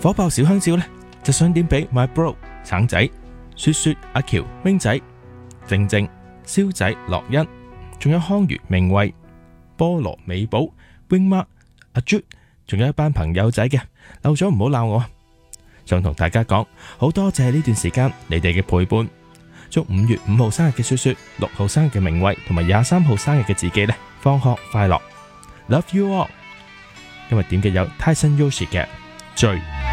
火爆小香蕉呢，就想點俾 My Bro 橙仔、雪雪、阿喬、明仔、靜靜、蕭仔、樂欣，仲有康如、明慧、菠蘿、美寶、Wing Mark、阿 Jude， 仲有一班朋友仔嘅，漏咗唔好鬧我。想同大家講，好多謝呢段時間你哋嘅陪伴。祝5月5號生日嘅雪雪、6號生日嘅明慧同埋23號生日嘅自己呢，放學快樂 ，Love you all。今日點嘅有 Tyson Yoshi 嘅追。